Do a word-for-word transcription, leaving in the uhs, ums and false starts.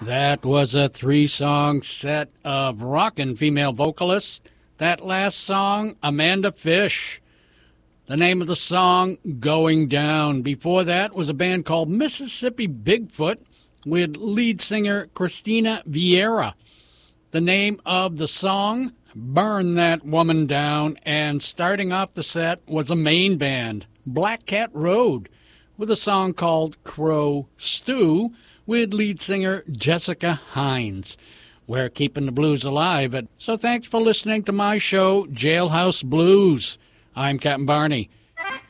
That was a three-song set of rockin' female vocalists. That last song, Amanda Fish. The name of the song, Going Down. Before that was a band called Mississippi Bigfoot with lead singer Christina Vieira. The name of the song, Burn That Woman Down. And starting off the set was a main band, Black Cat Road, with a song called Crow Stew, with lead singer Jessica Hines. We're keeping the blues alive. So thanks for listening to my show, Jailhouse Blues. I'm Captain Barney.